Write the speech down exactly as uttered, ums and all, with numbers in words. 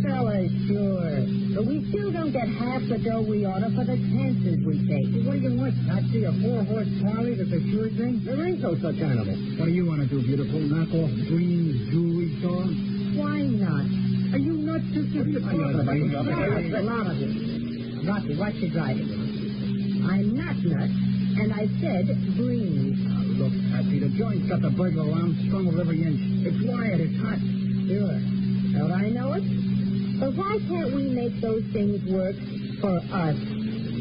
fellas, sure. But we still don't get half the dough we oughta for the chances we take. What do you want, Patsy? A four-horse trolley that's a sure thing? There ain't no such animal. What do you want to do, beautiful? Knock off Green's jewelry store? Why not? Are you nuts, sister? A lot of it. Rocky, watch your driving. I'm not nuts, and I said Green. Now, look, Patsy, the joint's got the burglar alarm strung over every inch. It's wired, it's hot. Sure. Don't I know it? But why can't we make those things work for us?